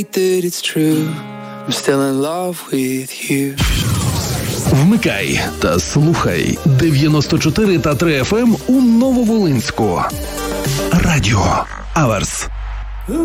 that it's true. I'm still in love with you. Вмикай та слухай 94 та 3 FM у Нововолинську. Радіо Аверс.